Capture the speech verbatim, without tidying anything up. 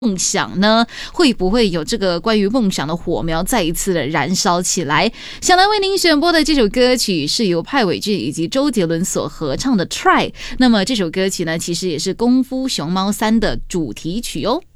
梦想呢？会不会有这个关于梦想的火苗再一次的燃烧起来？想来为您选播的这首歌曲是由派伟俊以及周杰伦所合唱的《Try》。那么这首歌曲呢，其实也是《功夫熊猫三》的主题曲哦。